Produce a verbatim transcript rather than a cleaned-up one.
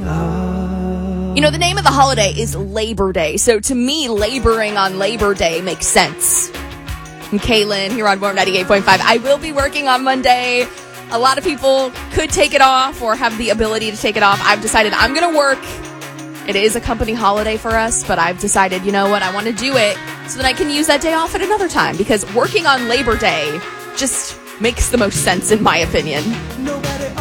You know, the name of the holiday is Labor Day. So to me, laboring on Labor Day makes sense. I'm Kaylin here on Warm ninety-eight point five. I will be working on Monday. A lot of people could take it off or have the ability to take it off. I've decided I'm going to work. It is a company holiday for us, but I've decided, you know what, I want to do it so that I can use that day off at another time, because working on Labor Day just makes the most sense in my opinion. No